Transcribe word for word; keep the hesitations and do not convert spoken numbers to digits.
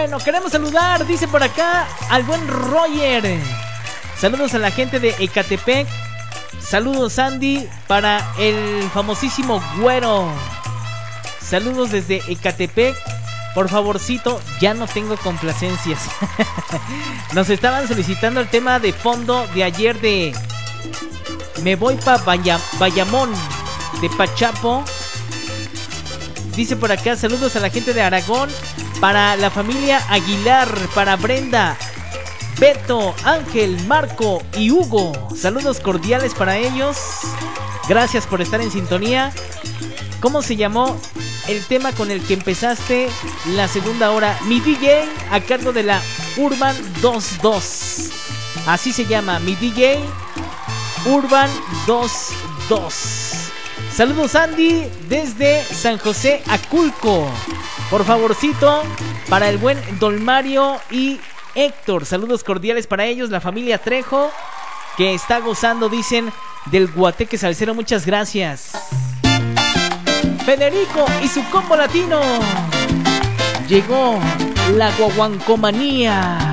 Bueno, queremos saludar, dice por acá, al buen Roger. Saludos a la gente de Ecatepec. Saludos, Andy, para el famosísimo Güero. Saludos desde Ecatepec. Por favorcito, ya no tengo complacencias. Nos estaban solicitando el tema de fondo de ayer de Me voy pa' Bayamón, de Pachapo. Dice por acá, saludos a la gente de Aragón. Para la familia Aguilar, para Brenda, Beto, Ángel, Marco y Hugo. Saludos cordiales para ellos. Gracias por estar en sintonía. ¿Cómo se llamó el tema con el que empezaste la segunda hora? Mi D J, a cargo de la Urban veintidos. Así se llama, mi D J Urban veintidos. Saludos, Andy, desde San José Aculco. Por favorcito, para el buen Don Mario y Héctor. Saludos cordiales para ellos, la familia Trejo, que está gozando, dicen, del Guateque Salsero. Muchas gracias. Federico y su combo latino. Llegó la guaguancomanía.